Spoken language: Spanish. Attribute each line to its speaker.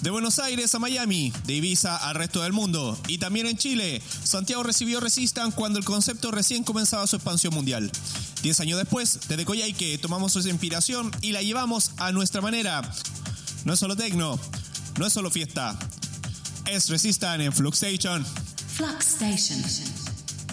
Speaker 1: De Buenos Aires a Miami, de Ibiza al resto del mundo y también en Chile, Santiago recibió Resistance cuando el concepto recién comenzaba su expansión mundial. 10 años después, desde Coyhaique tomamos esa inspiración y la llevamos a nuestra manera. No es solo techno, no es solo fiesta, es Resistance en Flux Station.
Speaker 2: Flux Station.